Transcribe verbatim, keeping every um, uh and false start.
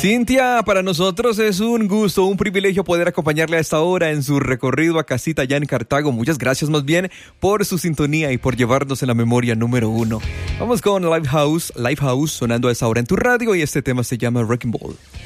Cintia, para nosotros es un gusto, un privilegio poder acompañarle a esta hora en su recorrido a casita allá en Cartago. Muchas gracias más bien por su sintonía y por llevarnos en la memoria número uno. Vamos con Lifehouse, Lifehouse sonando a esta hora en tu radio y este tema se llama Wrecking Ball.